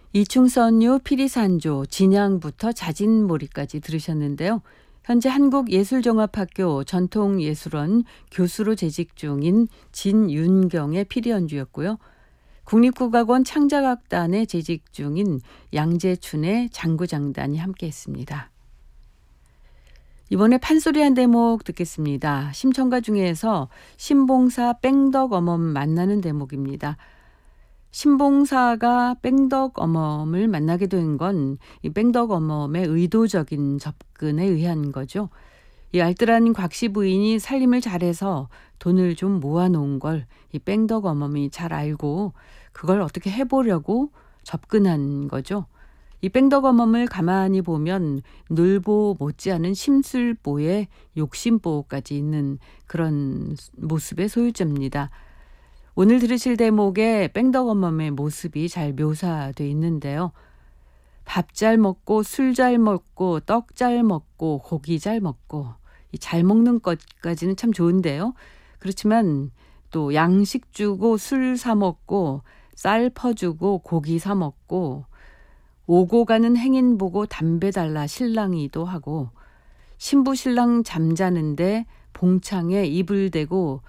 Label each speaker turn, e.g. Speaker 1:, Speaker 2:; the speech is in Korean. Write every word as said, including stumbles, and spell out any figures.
Speaker 1: 이충선유, 피리산조, 진양부터 자진몰이까지 들으셨는데요. 현재 한국예술종합학교 전통예술원 교수로 재직 중인 진윤경의 피리 연주였고요. 국립국악원 창작악단에 재직 중인 양재춘의 장구장단이 함께했습니다. 이번에 판소리 한 대목 듣겠습니다. 심청가 중에서 신봉사 뺑덕어멈 만나는 대목입니다. 신봉사가 뺑덕어멈을 만나게 된 건 이 뺑덕어멈의 의도적인 접근에 의한 거죠. 이 알뜰한 곽씨 부인이 살림을 잘해서 돈을 좀 모아놓은 걸 이 뺑덕어멈이 잘 알고 그걸 어떻게 해보려고 접근한 거죠. 이 뺑덕어멈을 가만히 보면 놀보 못지않은 심술보에 욕심보까지 있는 그런 모습의 소유자입니다. 오늘 들으실 대목에 뺑덕어멈의 모습이 잘 묘사되어 있는데요. 밥 잘 먹고 술 잘 먹고 떡 잘 먹고 고기 잘 먹고 이 잘 먹는 것까지는 참 좋은데요. 그렇지만 또 양식 주고 술 사 먹고 쌀 퍼주고 고기 사 먹고 오고 가는 행인 보고 담배 달라 실랑이도 하고 신부 신랑 잠자는데 봉창에 이불 대고